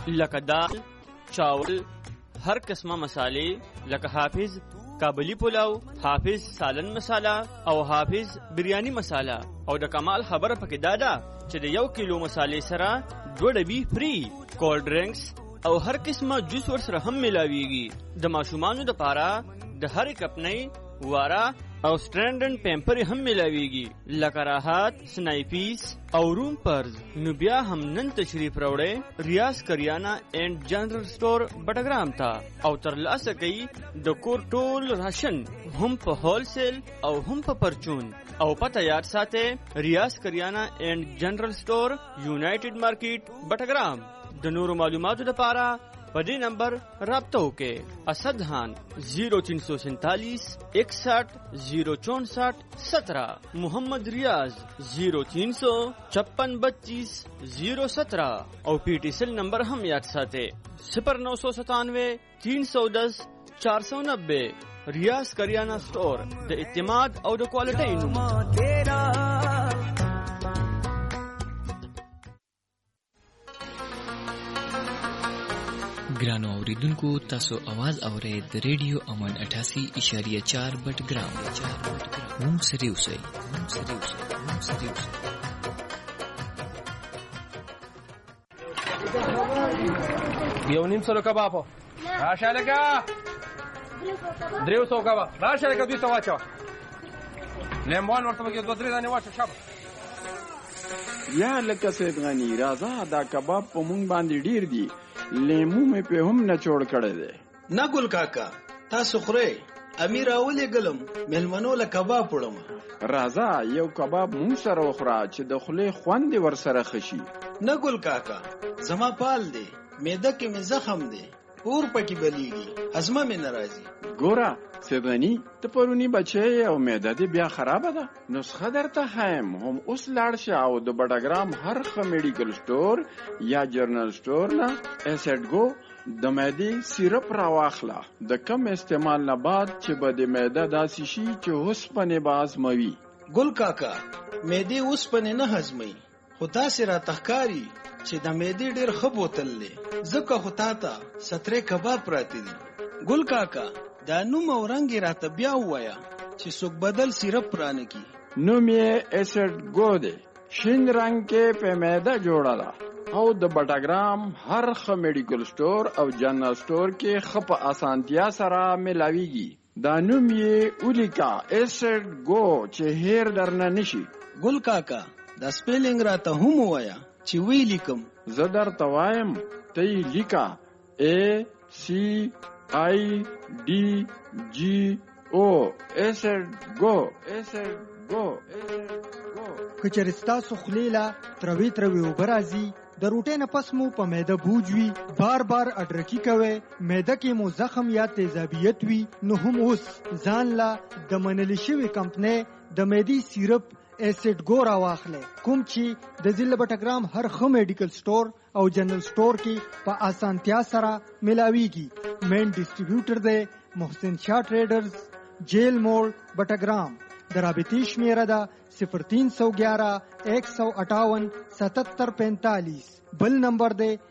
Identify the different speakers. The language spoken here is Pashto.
Speaker 1: لکه دال، چاول، هر قسمه مسالې لکه حافظ کابلی پلاو، حافظ سالن مساله او حافظ بریانی مساله. او د کمال خبره پکې دا ده چې د 1 کیلو مسالې سره 2 ډبي فری. کولډ ډرینکس او هر قسمه جوس ورسره هم ملاویږي. د ماشومانو لپاره د هرې کپنۍ، واره او سټرینډن پیمپر هم ملاویږي لکه راحت، سنایپیس او روم پرز. نو بیا هم نن تشریف راوړئ ریاض کریانه اینڈ جنرل سٹور بټګرام ته او ترلاسه کوي د کور ټول راشن هم په هول سیل او هم په پرچون. او پته یاد ساتئ ریاض کریانه اینڈ جنرل سٹور یونایټډ مارکیټ بټګرام. د نورو معلوماتو لپاره په دې نمبر رابطه وکړئ. اسد خان 0347 61 064 17، محمد ریاض 0356 25 017 او پی ټی سیل نمبر هم یاد ساتئ 0997 310 490. ریاض کریانه سٹور د اعتماد او د کوالټۍ نوم.
Speaker 2: ګرانو اوریدونکو، تاسو आवाज اورئ د ریډیو امن 88.4 بټګرام. موږ سره اوسئ.
Speaker 3: یو نیم سلو کباب راشه لکه 300 کباب راشه لکه 200 واچو لیمون ورته کې 2-3 دانې واچو شابه.
Speaker 4: یا لکه سید غنی راځه دا کباب په مونږ باندې ډیر دي، لیمو مې په هم نه چوړ کړی دی.
Speaker 5: نه ګل کاکا تاسو خورئ، امیر اولې ګلم مېلمنو له کباب وړم.
Speaker 4: راځه یو کباب مونږ سره وخوره چې د خولې خوند ور سره خشي.
Speaker 5: نه ګل کاکا زما پال دی، معده کې مې زخم دی، اور پکې بلیږي، هضمه مې نه راځي.
Speaker 4: ګوره سیدغنی ته پرونی بچی او معده دې بیا خرابه ده. نسخه درته خایم هم اوس لاړ شه او د بټګرام هر ښه میډیکل سٹور یا جرنل سٹور نه اسید گو د معدې سیرپ را واخله. د کم استعمال نه بعد چې به د معده داسې شي چې اوسپنې به هضموي.
Speaker 5: ګل کاکا معدې اوسپنې نه هضموي، خو تاسې راته ښکاري چې د معدې ډېر ښه بوتل دی، ځکه خو تا ته 17 کباب پراته دي. ګل کاکا دا نوم او رنګ راته بیا ووایه چې څوک بدل سیرپ رانه کی.
Speaker 4: نوم یې اسید گو دی، شین رنگ کې په معده جوړه ده او د بټګرام هر ښه میډیکل سٹور او جنرل سٹور کې ښه په اسانتیا سره ملاویږي. دا نوم یې ولیکه اسید گو چې هیر درنه نشي.
Speaker 5: ګل کاکا دا سپیلنګ راته هم ووایه چې وی لیکم.
Speaker 4: زه درته وایم ته یې لیکه ACIDGO اسید گو.
Speaker 6: که چېرې ستاسو خولې له تروي اوبه راځي، د روټۍ نه پس مو په معده بوج وي، بار اډرکي کوئ، معده کې مو زخم یا تیزابیت وي، نو هم اوس ځان له د منلې شوې کمپنۍ د معدې سیرپ اسید گو را واخلئ، کوم چې د ضلع بټګرام هر ښه میډیکل سٹور او جنرل سٹور کې په اسانتیا سره ملاویږي. مین ډسټریبیوټر دی محسن شاه ټریډرز، جیل موړ بټګرام. د رابطې شمیره ده 0311 158 7745. بل نمبر دی